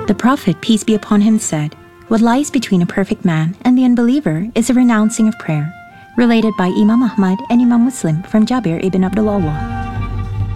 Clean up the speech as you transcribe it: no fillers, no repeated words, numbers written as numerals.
The Prophet, peace be upon him, said, "What lies between a perfect man and the unbeliever is a renouncing of prayer," related by Imam Ahmad and Imam Muslim from Jabir ibn Abdullah.